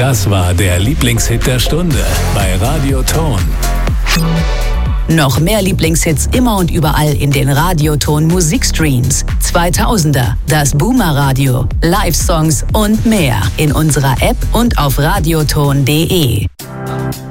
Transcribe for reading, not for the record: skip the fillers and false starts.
Das war der Lieblingshit der Stunde bei Radioton. Noch mehr Lieblingshits immer und überall in den Radioton Musikstreams. 2000er, das Boomer Radio, Live-Songs und mehr in unserer App und auf radioton.de.